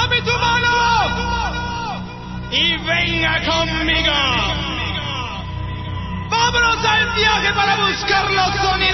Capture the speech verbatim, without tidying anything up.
Tome tu mano y venga conmigo. Vámonos al viaje para buscar los sonidos.